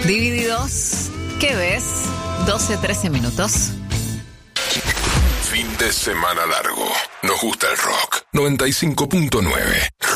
Divididos, ¿qué ves? 12-13 minutos. Fin de semana largo. Nos gusta el rock. 95.9.